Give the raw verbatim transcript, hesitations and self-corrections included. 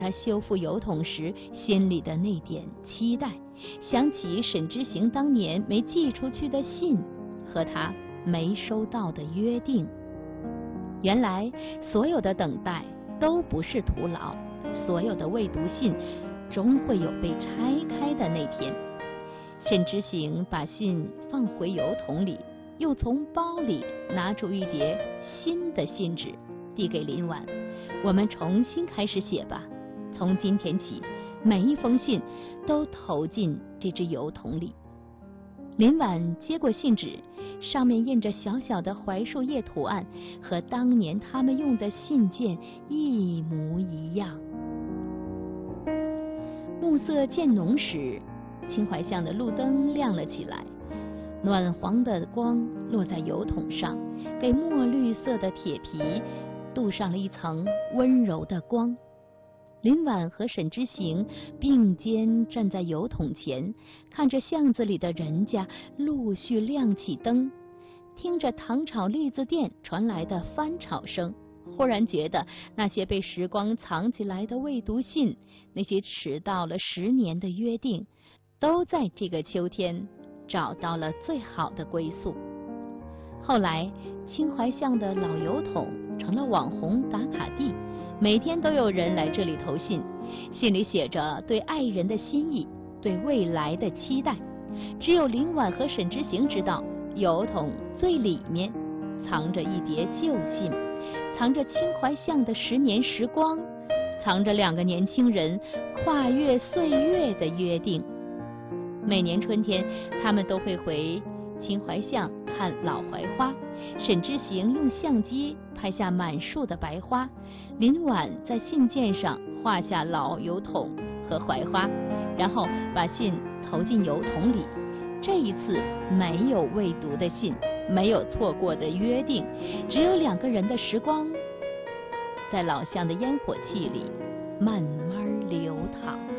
他修复邮筒时心里的那点期待，想起沈之行当年没寄出去的信和他没收到的约定。原来所有的等待都不是徒劳，所有的未读信终会有被拆开的那天。沈之行把信放回邮筒里，又从包里拿出一叠新的信纸递给林婉，我们重新开始写吧，从今天起每一封信都投进这只邮筒里。林婉接过信纸，上面印着小小的槐树叶图案，和当年他们用的信件一模一样。暮色渐浓时，青槐巷的路灯亮了起来，暖黄的光落在邮筒上，给墨绿色的铁皮镀上了一层温柔的光。林婉和沈之行并肩站在邮筒前，看着巷子里的人家陆续亮起灯，听着糖炒栗子店传来的翻炒声，忽然觉得那些被时光藏起来的未读信，那些迟到了十年的约定，都在这个秋天找到了最好的归宿。后来青槐巷的老邮筒成了网红打卡地，每天都有人来这里投信，信里写着对爱人的心意，对未来的期待。只有林婉和沈之行知道，邮筒最里面藏着一叠旧信，藏着青槐巷的十年时光，藏着两个年轻人跨越岁月的约定。每年春天，他们都会回青槐巷看老槐花，沈之行用相机拍下满树的白花，林婉在信件上画下老邮筒和槐花，然后把信投进邮筒里。这一次没有未读的信，没有错过的约定，只有两个人的时光，在老巷的烟火气里慢慢流淌。